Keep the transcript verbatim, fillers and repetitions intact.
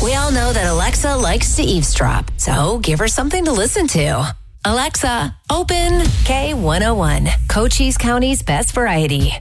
We all know that Alexa likes to eavesdrop, so give her something to listen to. Alexa, open K one oh one, Cochise County's best variety.